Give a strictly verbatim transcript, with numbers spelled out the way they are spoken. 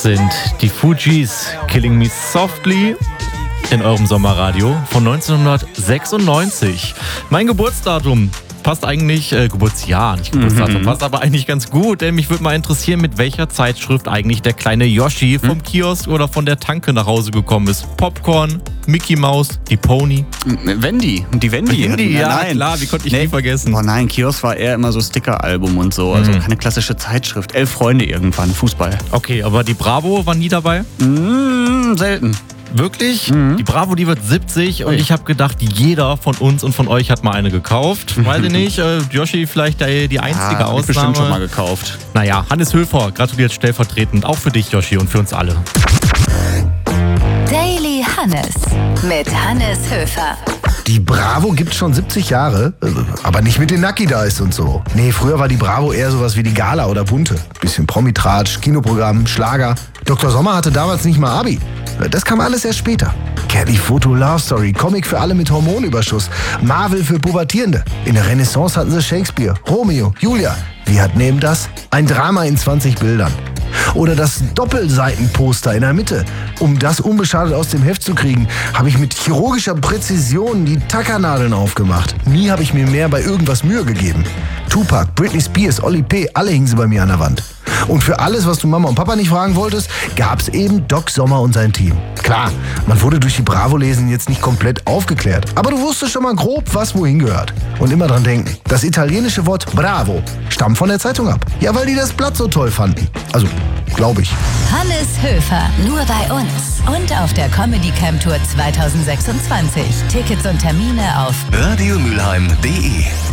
Sind die Fugees Killing Me Softly in eurem Sommerradio von neunzehnhundertsechsundneunzig. Mein Geburtsdatum passt eigentlich, äh, Geburtsjahr, nicht Geburtsdatum, mhm. passt aber eigentlich ganz gut, denn mich würde mal interessieren, mit welcher Zeitschrift eigentlich der kleine Yoshi vom mhm. Kiosk oder von der Tanke nach Hause gekommen ist. Popcorn, Mickey Mouse, die Pony. Wendy, die Wendy. Wendy, ja, nein. Klar, wie konnte ich nee. nie vergessen. Oh nein, Kiosk war eher immer so Sticker-Album und so, also mhm. keine klassische Zeitschrift. Elf Freunde irgendwann, Fußball. Okay, aber die Bravo war nie dabei? Mm, selten. Wirklich? Mhm. Die Bravo, die wird siebzig und ich habe gedacht, jeder von uns und von euch hat mal eine gekauft. Weiß ich nicht, äh, Yoshi vielleicht die, die einzige ja, Ausnahme. Ich bestimmt schon mal gekauft. Naja, Hannes Höfer gratuliert stellvertretend auch für dich, Yoshi, und für uns alle. Daily Hannes mit Hannes Höfer. Die Bravo gibt's schon siebzig Jahre, aber nicht mit den Nucky Dice und so. Nee, früher war die Bravo eher sowas wie die Gala oder Bunte. Bisschen Promitratsch, Kinoprogramm, Schlager. Doktor Sommer hatte damals nicht mal Abi. Das kam alles erst später. Caddy Foto Love Story, Comic für alle mit Hormonüberschuss, Marvel für Pubertierende. In der Renaissance hatten sie Shakespeare, Romeo, Julia. Wir hatten eben das, ein Drama in zwanzig Bildern. Oder das Doppelseitenposter in der Mitte. Um das unbeschadet aus dem Heft zu kriegen, habe ich mit chirurgischer Präzision die Tackernadeln aufgemacht. Nie habe ich mir mehr bei irgendwas Mühe gegeben. Tupac, Britney Spears, Oli P., alle hingen sie bei mir an der Wand. Und für alles, was du Mama und Papa nicht fragen wolltest, gab's eben Doc Sommer und sein Team. Klar, man wurde durch die Bravo-Lesen jetzt nicht komplett aufgeklärt, aber du wusstest schon mal grob, was wohin gehört. Und immer dran denken, das italienische Wort Bravo stammt von der Zeitung ab. Ja, weil die das Blatt so toll fanden. Also, glaube ich. Hannes Höfer, nur bei uns und auf der Comedy Camp Tour zwanzig sechsundzwanzig. Tickets und Termine auf radiomülheim punkt de.